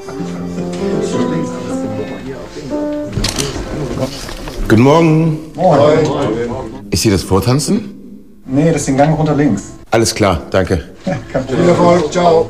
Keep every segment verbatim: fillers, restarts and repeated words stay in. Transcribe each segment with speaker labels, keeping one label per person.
Speaker 1: Guten Morgen.
Speaker 2: Moin.
Speaker 1: Ist hier das Vortanzen?
Speaker 2: Nee, das ist den Gang runter links.
Speaker 1: Alles klar, danke.
Speaker 2: Ja, viel Erfolg, ciao.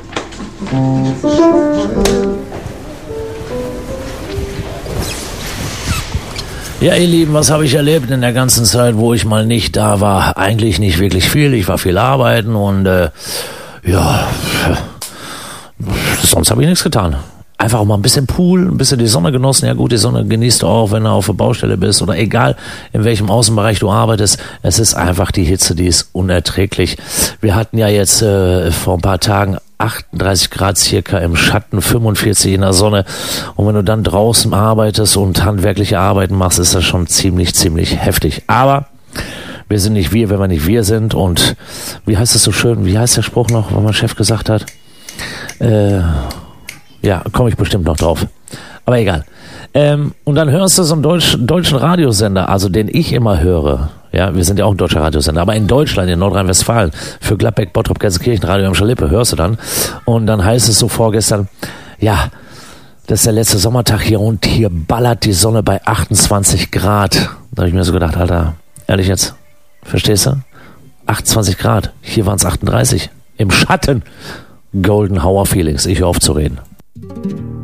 Speaker 3: Ja, ihr Lieben, was habe ich erlebt in der ganzen Zeit, wo ich mal nicht da war? Eigentlich nicht wirklich viel. Ich war viel arbeiten und äh, ja, sonst habe ich nichts getan. Einfach auch mal ein bisschen Pool, ein bisschen die Sonne genossen. Ja gut, die Sonne genießt du auch, wenn du auf der Baustelle bist oder egal, in welchem Außenbereich du arbeitest. Es ist einfach die Hitze, die ist unerträglich. Wir hatten ja jetzt äh, vor ein paar Tagen achtunddreißig Grad circa im Schatten, fünfundvierzig in der Sonne. Und wenn du dann draußen arbeitest und handwerkliche Arbeiten machst, ist das schon ziemlich, ziemlich heftig. Aber wir sind nicht wir, wenn wir nicht wir sind. Und wie heißt es so schön, wie heißt der Spruch noch, was mein Chef gesagt hat? Äh... Ja, komme ich bestimmt noch drauf. Aber egal. Ähm, und dann hörst du so einen Deutsch, deutschen Radiosender, also den ich immer höre. Ja, wir sind ja auch ein deutscher Radiosender, aber in Deutschland, in Nordrhein-Westfalen, für Gladbeck, Bottrop, Gelsenkirchen, Radio am Schalippe, hörst du dann. Und dann heißt es so vorgestern, ja, das ist der letzte Sommertag hier und hier ballert die Sonne bei achtundzwanzig Grad. Da habe ich mir so gedacht, Alter, ehrlich jetzt, verstehst du? achtundzwanzig Grad, hier waren es achtunddreißig. Im Schatten. Golden Hour Feelings, ich höre auf zu reden.